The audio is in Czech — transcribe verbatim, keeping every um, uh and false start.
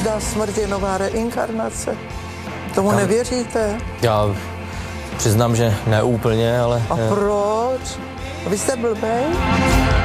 každá smrt je nová reinkarnace. Tomu Tam... nevěříte? Já přiznám, že ne úplně, ale... A proč? Vy jste blbej?